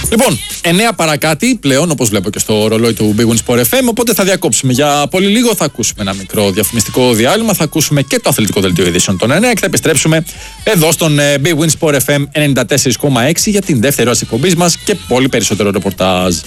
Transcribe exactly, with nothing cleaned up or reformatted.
Λοιπόν, εννέα παρακάτι πλέον, όπως βλέπω και στο ρολόι του Big Win Sport εφ εμ. Οπότε θα διακόψουμε για πολύ λίγο. Θα ακούσουμε ένα μικρό διαφημιστικό διάλειμμα. Θα ακούσουμε και το αθλητικό δελτίο ειδήσεων των εννέα και θα επιστρέψουμε εδώ στον Big Win Sport εφ εμ ενενήντα τέσσερα κόμμα έξι για την δεύτερη ώρα της εκπομπής μας και πολύ περισσότερο ρεπορτάζ.